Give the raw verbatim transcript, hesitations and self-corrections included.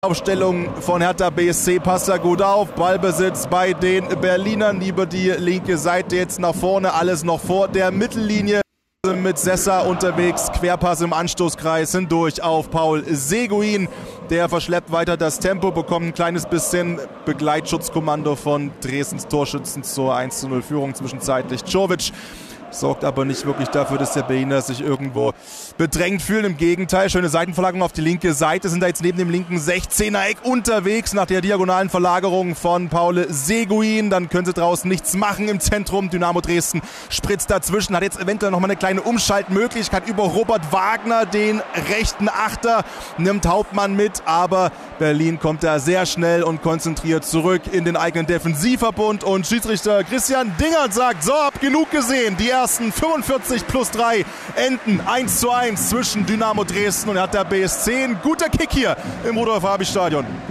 Aufstellung von Hertha B S C passt da gut auf. Ballbesitz bei den Berlinern über die linke Seite, jetzt nach vorne, alles noch vor der Mittellinie. Mit Sessa unterwegs, Querpass im Anstoßkreis hindurch auf Paul Seguin. Der verschleppt weiter das Tempo, bekommt ein kleines bisschen Begleitschutzkommando von Dresdens Torschützen zur eins zu null Führung zwischenzeitlich. Czovic sorgt aber nicht wirklich dafür, dass der Berliner sich irgendwo bedrängt fühlen. Im Gegenteil, schöne Seitenverlagerung auf die linke Seite. Sind da jetzt neben dem linken sechzehner-Eck unterwegs nach der diagonalen Verlagerung von Paul Seguin. Dann können sie draußen nichts machen im Zentrum. Dynamo Dresden spritzt dazwischen. Hat jetzt eventuell nochmal eine kleine Umschaltmöglichkeit über Robert Wagner, den rechten Achter. Nimmt Hauptmann mit, aber Berlin kommt da sehr schnell und konzentriert zurück in den eigenen Defensivverbund. Und Schiedsrichter Christian Dingert sagt, so, hab genug gesehen. Die ersten fünfundvierzig plus drei enden eins zu eins zwischen Dynamo Dresden und Hertha B S C. Ein guter Kick hier im Rudolf-Habich-Stadion.